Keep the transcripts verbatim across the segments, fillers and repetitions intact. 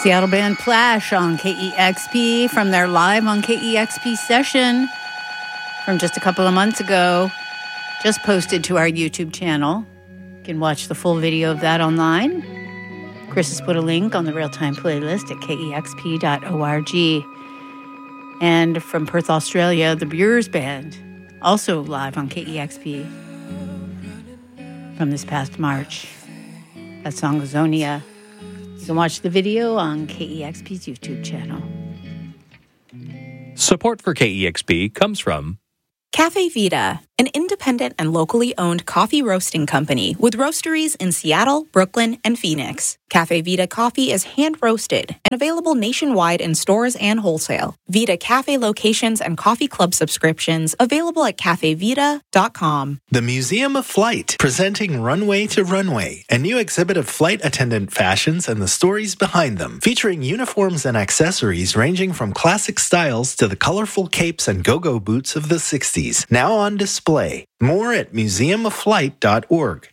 Seattle band Plash on K E X P from their live on K E X P session from just a couple of months ago, just posted to our YouTube channel. You can watch the full video of that online. Chris has put a link on the real-time playlist at K E X P dot org. And from Perth, Australia, the Brewers Band, also live on K E X P from this past March. That song is Zonia. You can watch the video on K E X P's YouTube channel. Support for K E X P comes from Cafe Vita, an independent and locally owned coffee roasting company with roasteries in Seattle, Brooklyn, and Phoenix. Cafe Vita coffee is hand-roasted and available nationwide in stores and wholesale. Vita Cafe locations and coffee club subscriptions available at cafe vita dot com. The Museum of Flight, presenting Runway to Runway, a new exhibit of flight attendant fashions and the stories behind them, featuring uniforms and accessories ranging from classic styles to the colorful capes and go-go boots of the sixties, now on display. More at museum of flight dot org.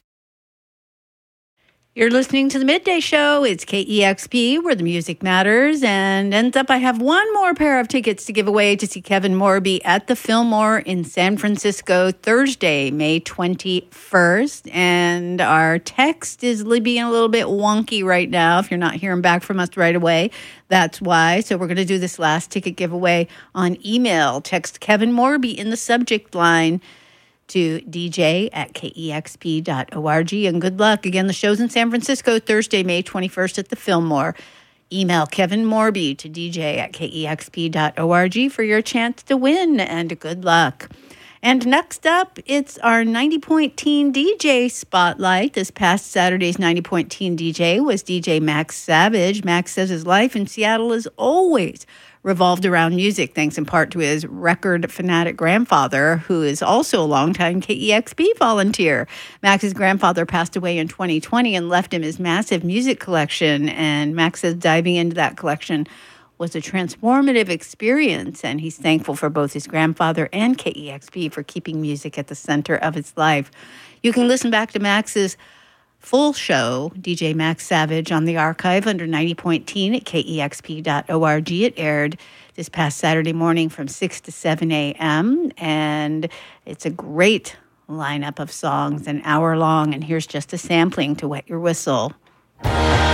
You're listening to the Midday Show. It's K E X P, where the music matters. And ends up, I have one more pair of tickets to give away to see Kevin Morby at the Fillmore in San Francisco Thursday, May twenty-first. And our text is being a little bit wonky right now. If you're not hearing back from us right away, that's why. So we're going to do this last ticket giveaway on email. Text Kevin Morby in the subject line to D J at K E X P dot org. And good luck. Again, the show's in San Francisco, Thursday, May twenty-first at the Fillmore. Email Kevin Morby to D J at K E X P dot org for your chance to win, and good luck. And next up, it's our ninety point Teen D J Spotlight. This past Saturday's ninety point Teen D J was D J Max Savage. Max says his life in Seattle is always revolved around music, thanks in part to his record fanatic grandfather, who is also a longtime K E X P volunteer. Max's grandfather passed away in twenty twenty and left him his massive music collection, and Max says diving into that collection was a transformative experience, and he's thankful for both his grandfather and K E X P for keeping music at the center of his life. You can listen back to Max's full show, D J Max Savage, on the archive under ninety point Teen at K E X P dot org. It aired this past Saturday morning from six to seven a.m., and it's a great lineup of songs, an hour long, and here's just a sampling to wet your whistle.